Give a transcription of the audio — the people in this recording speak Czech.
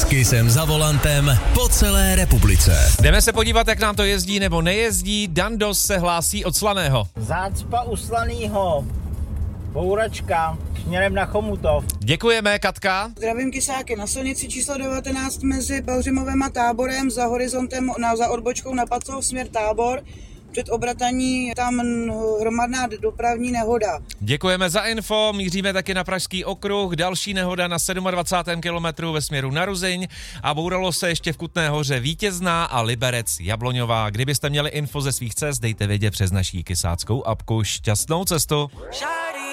S Kissem za volantem po celé republice. Jdeme se podívat, jak nám to jezdí nebo nejezdí. Dandos se hlásí od Slaného. Zácpa u Slanýho. Bouračka směrem na Chomutov. Děkujeme, Katka. Zdravím Kisáky, na silnici číslo 19 mezi Pelhřimovem a Táborem za horizontem, za odbočkou na Pacov směr Tábor. Před obrataní je tam hromadná dopravní nehoda. Děkujeme za info, míříme taky na Pražský okruh, další nehoda na 27. kilometru ve směru na Ruzyň a bouralo se ještě v Kutné Hoře Vítězná a Liberec Jabloňová. Kdybyste měli info ze svých cest, dejte vědět přes naší kysáckou apku. Šťastnou cestu.